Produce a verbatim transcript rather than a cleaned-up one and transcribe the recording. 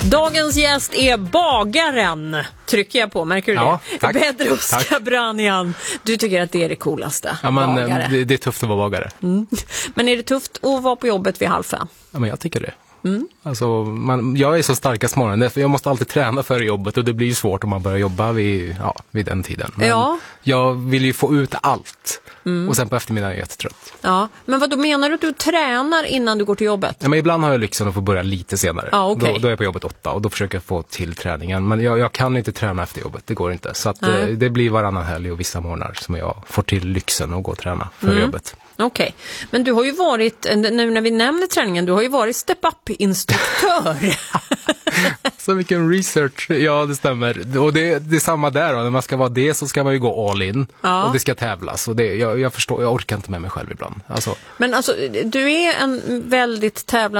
Dagens gäst är bagaren, trycker jag på, märker du ja, det? Tack. Bedros Tack. Kabranian. Du tycker att det är det coolaste, ja, men, bagare. det, det är tufft att vara bagare. Mm. Men är det tufft att vara på jobbet vid halv fem? Ja, men jag tycker det. Mm. Alltså, man, jag är så starkast morgonen, för jag måste alltid träna före jobbet och det blir ju svårt om man börjar jobba vid, ja, vid den tiden. Men ja. jag vill ju få ut allt. Mm. Och sen på eftermiddagen är jag jättetrött. Ja, men vad då menar du att du tränar innan du går till jobbet? Ja, men ibland har jag lyxen att få börja lite senare. Ja, okay. då, då är jag på jobbet åtta och då försöker jag få till träningen. Men jag, jag kan inte träna efter jobbet, det går inte. Så att, det, det blir varannan helg och vissa månader som jag får till lyxen att gå och träna för mm. jobbet. Okej, okay. Men du har ju varit, nu när vi nämner träningen, du har ju varit step-up-instruktör. Så vilken research, ja det stämmer. Och det, det är samma där då, när man ska vara det så ska man ju gå all in. Ja. Och det ska tävlas. Och det, jag, jag förstår, jag orkar inte med mig själv ibland. Alltså. Men alltså, du är en väldigt tävlande